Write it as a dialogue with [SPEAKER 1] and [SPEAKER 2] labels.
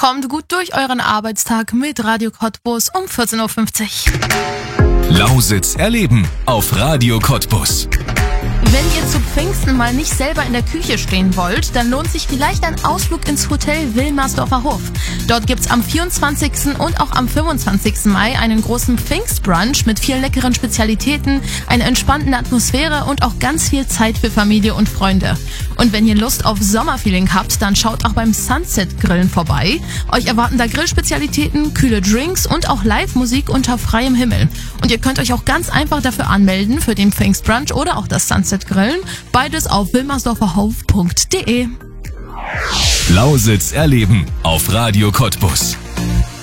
[SPEAKER 1] Kommt gut durch euren Arbeitstag mit Radio Cottbus um 14.50 Uhr.
[SPEAKER 2] Lausitz erleben auf Radio Cottbus.
[SPEAKER 1] Wenn ihr zu Pfingsten mal nicht selber in der Küche stehen wollt, dann lohnt sich vielleicht ein Ausflug ins Hotel Wilmersdorfer Hof. Dort gibt's am 24. und auch am 25. Mai einen großen Pfingstbrunch mit vielen leckeren Spezialitäten, einer entspannten Atmosphäre und auch ganz viel Zeit für Familie und Freunde. Und wenn ihr Lust auf Sommerfeeling habt, dann schaut auch beim Sunset Grillen vorbei. Euch erwarten da Grillspezialitäten, kühle Drinks und auch Live-Musik unter freiem Himmel. Und ihr könnt euch auch ganz einfach dafür anmelden für den Pfingstbrunch oder auch das Sunset Grillen. Beides auf wilmersdorferhof.de.
[SPEAKER 2] Lausitz erleben auf Radio Cottbus.